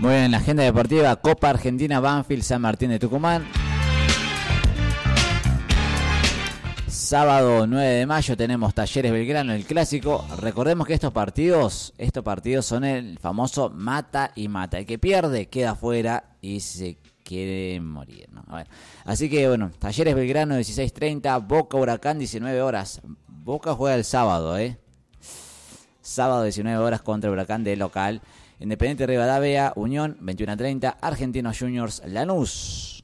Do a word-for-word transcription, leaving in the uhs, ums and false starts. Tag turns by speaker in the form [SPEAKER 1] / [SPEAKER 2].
[SPEAKER 1] Muy bien, la agenda deportiva, Copa Argentina, Banfield, San Martín de Tucumán. Sábado nueve de mayo tenemos Talleres Belgrano, el clásico. Recordemos que estos partidos, estos partidos son el famoso mata y mata. El que pierde queda afuera y se quiere morir, ¿no? A ver. Así que bueno, Talleres Belgrano dieciséis treinta, Boca Huracán diecinueve horas. Boca juega el sábado, ¿eh? Sábado diecinueve horas contra Huracán de local. Independiente Rivadavia, Unión veintiuno treinta, Argentinos Juniors, Lanús.